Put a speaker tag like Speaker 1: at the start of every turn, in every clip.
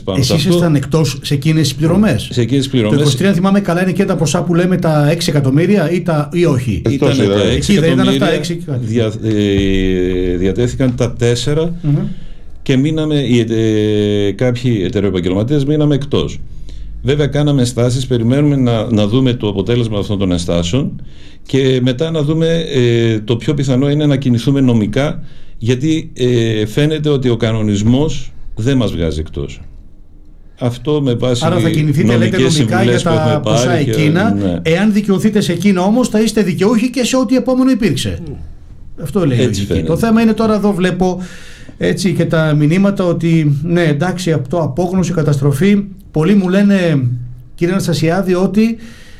Speaker 1: πάνω σε αυτό.
Speaker 2: Εσείς ήσασταν εκτός σε εκείνες τις πληρωμές?
Speaker 1: Σε εκείνες τις πληρωμές.
Speaker 2: Το 23, θυμάμαι καλά, είναι και τα ποσά που λέμε τα 6 εκατομμύρια ή όχι?
Speaker 1: Ήταν τα 6 εκατομμύρια,
Speaker 2: αυτά,
Speaker 1: διατέθηκαν τα 4 και μείναμε, κάποιοι εταιρεοεπαγγελματίες μείναμε εκτός. Βέβαια κάναμε ενστάσεις, περιμένουμε να δούμε το αποτέλεσμα αυτών των ενστάσεων και μετά να δούμε το πιο πιθανό είναι να κινηθούμε νομικά, γιατί φαίνεται ότι ο κανονισμός δεν μας βγάζει εκτός. Αυτό με βάση.
Speaker 2: Άρα θα κινηθείτε, λέτε, νομικά για τα ποσά εκείνα. Ναι. Εάν δικαιωθείτε σε εκείνα όμως, θα είστε δικαιούχοι και σε ό,τι επόμενο υπήρξε. Αυτό λέει η λογική. Το θέμα είναι τώρα, εδώ βλέπω έτσι και τα μηνύματα ότι ναι, εντάξει, αυτό απόγνωση, καταστροφή. Πολλοί μου λένε, κύριε Αναστασιάδη, ότι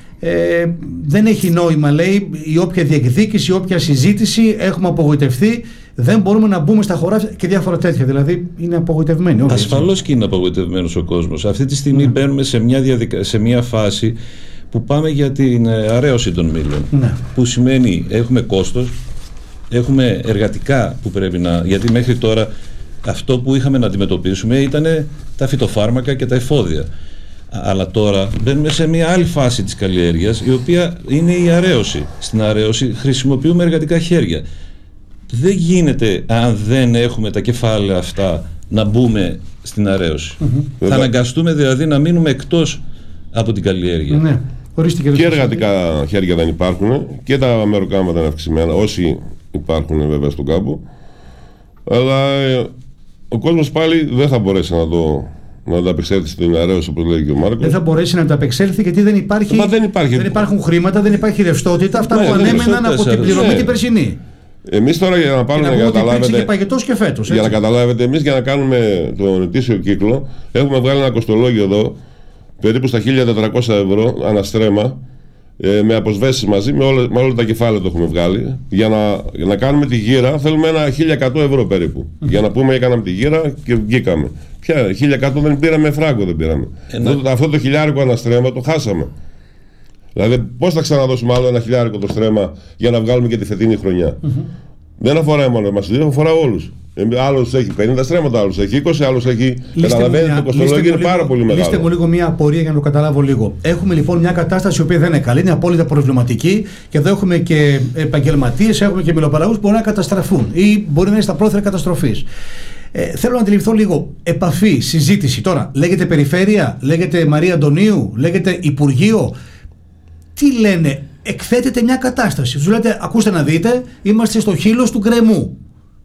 Speaker 2: δεν έχει νόημα, λέει, η όποια διεκδίκηση, η όποια συζήτηση, έχουμε απογοητευτεί, δεν μπορούμε να μπούμε στα χωράφια και διάφορα τέτοια. Δηλαδή είναι απογοητευμένοι.
Speaker 1: Ασφαλώς και είναι απογοητευμένος ο κόσμος. Αυτή τη στιγμή μπαίνουμε σε μια φάση που πάμε για την αρέωση των μήλων. Ναι. Που σημαίνει έχουμε κόστος, έχουμε εργατικά που πρέπει να. Γιατί μέχρι τώρα αυτό που είχαμε να αντιμετωπίσουμε ήταν τα φυτοφάρμακα και τα εφόδια. Αλλά τώρα μπαίνουμε σε μια άλλη φάση της καλλιέργειας, η οποία είναι η αρέωση. Στην αρέωση χρησιμοποιούμε εργατικά χέρια. Δεν γίνεται, αν δεν έχουμε τα κεφάλαια αυτά, να μπούμε στην αρέωση. Θα αναγκαστούμε δηλαδή να μείνουμε εκτός από την καλλιέργεια.
Speaker 2: Ναι.
Speaker 3: Και εργατικά χέρια δεν υπάρχουν και τα μεροκάματα είναι αυξημένα, όσοι υπάρχουν βέβαια στον κάμπο. Αλλά ο κόσμος πάλι δεν θα μπορέσει να ανταπεξέλθει στην αρέωση, όπως λέει και ο Μάρκος.
Speaker 2: Δεν θα μπορέσει να ανταπεξέλθει γιατί δεν υπάρχουν χρήματα, δεν υπάρχει ρευστότητα. Αυτά που ανέμεναν από την πληρωμή την περσινή.
Speaker 3: Εμείς τώρα για να πάρουμε, για να καταλάβετε,
Speaker 2: και παγετός και φέτος,
Speaker 3: για να καταλάβετε, εμείς για να κάνουμε τον ετήσιο κύκλο έχουμε βγάλει ένα κοστολόγιο εδώ περίπου στα 1.400 ευρώ αναστρέμα, με αποσβέσεις μαζί, με όλα τα κεφάλαια το έχουμε βγάλει. Για να κάνουμε τη γύρα θέλουμε ένα 1.100 ευρώ περίπου. Για να πούμε έκαναμε τη γύρα και βγήκαμε. Πια 1.100 δεν πήραμε, φράγκο δεν πήραμε. Αυτό το χιλιάρικο αναστρέμα το χάσαμε. Δηλαδή πώς θα ξαναδώσουμε άλλο ένα χιλιάρικο το στρέμμα για να βγάλουμε και τη φετινή χρονιά. Δεν αφορά μόνο εμάς, αφορά όλους. Άλλος έχει 50 στρέμματα, άλλος έχει 20, άλλος έχει. Καταλαβαίνετε, το κοστολόγιο είναι πάρα πολύ μεγάλο.
Speaker 2: Λύστε μου λίγο μια απορία για να το καταλάβω λίγο. Έχουμε λοιπόν μια κατάσταση η οποία δεν είναι καλή, είναι απόλυτα προβληματική και εδώ έχουμε και επαγγελματίες, έχουμε και μελοπαραγωγούς που μπορεί να καταστραφούν ή μπορεί να είναι στα πρόθυρα καταστροφής. Θέλω να αντιληφθώ λίγο επαφή, συζήτηση. Τώρα, λέγεται περιφέρεια, λέγεται Μαρία Αντωνίου, λέγεται Υπουργείο. Τι λένε, εκθέτεται μια κατάσταση. Τους λέτε, ακούστε να δείτε, είμαστε στο χείλος του γκρεμού.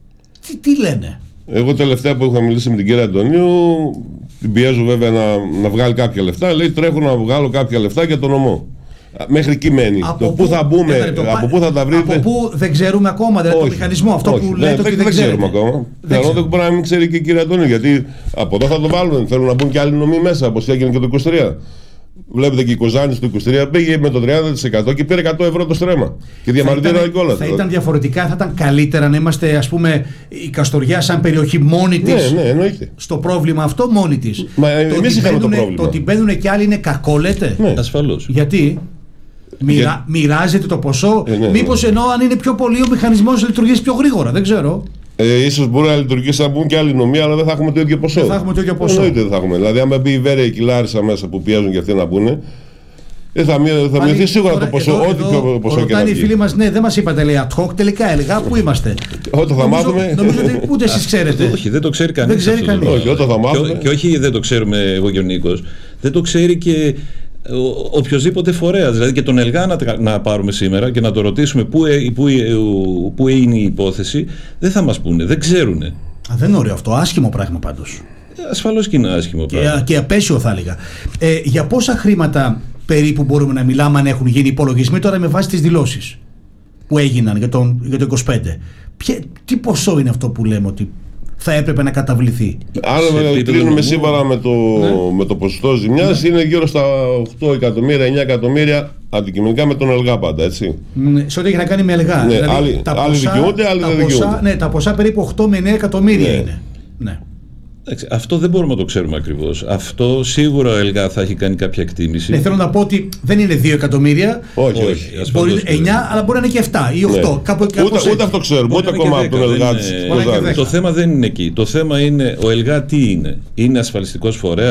Speaker 2: Τι λένε.
Speaker 3: Εγώ τελευταία που είχα μιλήσει με την κυρία Αντωνίου, την πιέζω βέβαια να βγάλει κάποια λεφτά. Λέει, τρέχω να βγάλω κάποια λεφτά για τον νομό. Μέχρι εκεί μένει. Το πού θα μπούμε, από πού θα τα βρείτε.
Speaker 2: Από πού δεν ξέρουμε ακόμα, δηλαδή το μηχανισμό αυτό που λέτε ότι δεν ξέρουμε
Speaker 3: ακόμα. Θέλω δεν μπορεί να μην ξέρει και η κυρία Αντωνίου, γιατί από εδώ θα το βάλουν. Θέλουν να μπουν και άλλοι νομοί μέσα, όπως έγινε και το 23. Βλέπετε και η Κοζάνης του 23 πήγε με το 30% και πήρε 100 ευρώ το στρέμμα. Και διαμαρτύρανε κιόλας.
Speaker 2: Θα ήταν διαφορετικά, θα ήταν καλύτερα να είμαστε, ας πούμε, η Καστοριά σαν περιοχή μόνη της.
Speaker 3: Ναι, εννοείται.
Speaker 2: Στο πρόβλημα αυτό μόνη της.
Speaker 3: Μα εμείς είχαμε το πρόβλημα.
Speaker 2: Το ότι μπαίνουν και άλλοι είναι κακό, λέτε.
Speaker 3: Ναι.
Speaker 1: Ασφαλώς.
Speaker 2: Γιατί μοιράζεται το ποσό, μήπως ενώ αν είναι πιο πολύ ο μηχανισμός λειτουργήσει πιο γρήγορα, δεν ξέρω.
Speaker 3: Ίσως μπορεί να λειτουργήσει να μπουν και άλλοι νομοί, αλλά δεν θα έχουμε το ίδιο ποσό.
Speaker 2: Δεν θα έχουμε το ίδιο ποσό.
Speaker 3: Εννοείται δεν θα έχουμε. Δηλαδή, άμα μπει η Βέρεια και η Λάρισα μέσα που πιέζουν και αυτοί να μπουν, θα μειωθεί σίγουρα το ποσό. Ό,τι πιο ποσό και να βγει.
Speaker 2: Οι φίλοι μας, ναι, δεν μας είπατε, λέει ad hoc, τελικά έλεγα πού είμαστε.
Speaker 3: Όταν θα μάθουμε.
Speaker 2: Νομίζω ότι ούτε εσείς ξέρετε.
Speaker 1: Όχι, δεν το ξέρει κανείς.
Speaker 3: Όχι, όταν θα μάθουμε.
Speaker 1: Και όχι, δεν το ξέρουμε εγώ και ο Νίκος. Δεν το ξέρει και οποιοσδήποτε φορέας. Δηλαδή και τον ΕΛΓΑ να πάρουμε σήμερα και να το ρωτήσουμε πού είναι η υπόθεση, δεν θα μας πούνε, δεν ξέρουνε.
Speaker 2: Δεν είναι ωραίο αυτό, άσχημο πράγμα πάντως.
Speaker 1: Ασφαλώς και είναι άσχημο πράγμα.
Speaker 2: Και απέσιο θα έλεγα. Για πόσα χρήματα περίπου μπορούμε να μιλάμε αν έχουν γίνει υπολογισμοί τώρα με βάση τις δηλώσεις που έγιναν για το 25? Τι ποσό είναι αυτό που λέμε ότι θα έπρεπε να καταβληθεί?
Speaker 3: Αν κρίνουμε σήμερα με το ποσοστό ζημιάς, είναι γύρω στα 8 εκατομμύρια, 9 εκατομμύρια αντικειμενικά με τον ΕΛΓΑ πάντα, έτσι.
Speaker 2: Σε ό,τι έχει να κάνει με ΕΛΓΑ.
Speaker 3: Ναι, δηλαδή, άλλοι δικαιούνται, άλλοι δεν δικαιούνται.
Speaker 2: Ναι, τα ποσά περίπου 8 με 9 εκατομμύρια είναι. Ναι.
Speaker 1: Αυτό δεν μπορούμε να το ξέρουμε ακριβώς. Αυτό σίγουρα ο ΕΛΓΑ θα έχει κάνει κάποια εκτίμηση.
Speaker 2: Ναι, θέλω να πω ότι δεν είναι 2 εκατομμύρια.
Speaker 3: Όχι.
Speaker 2: Μπορεί 9, αλλά μπορεί να είναι και 7 ή 8.
Speaker 3: Ναι. Ούτε αυτό ξέρουμε, ούτε ακόμα από τον ΕΛΓΑ.
Speaker 1: Το θέμα δεν είναι εκεί. Το θέμα είναι ο ΕΛΓΑ τι είναι. Είναι ασφαλιστικός φορέας.